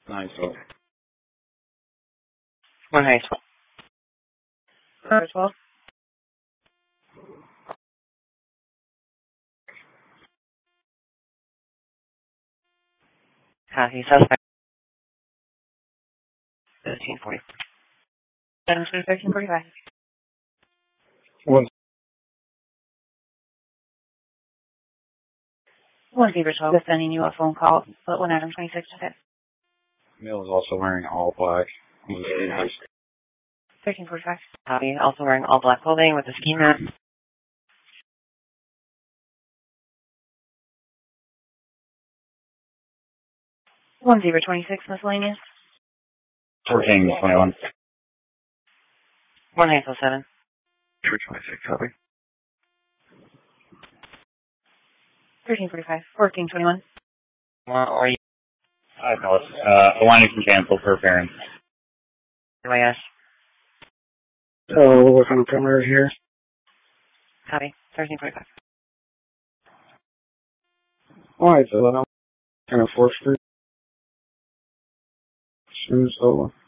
Nice. So, 1 high 12. 12. Copy. Suspect 1340. 1345. 1-12. Sending you a phone call. But 1 item 26 to 5. Male is also wearing all black. 1345. Copy. Also wearing all black clothing with a ski mask. 1026 miscellaneous. 1421. 1 high 7. 226, copy. 1345. 1421. Or you. I know it's, Alani can cancel for parents. UAS. So, we're going to come right here. Copy. 1345. Alright, so then I'm going to force it. Smooth solo.